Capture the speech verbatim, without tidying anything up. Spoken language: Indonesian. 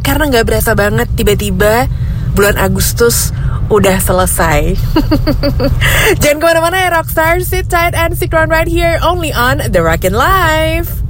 Karena gak berasa banget tiba-tiba bulan Agustus udah selesai. Jangan kemana-mana ya Rockstar, sit tight and stick around right here only on The Rockin' Life.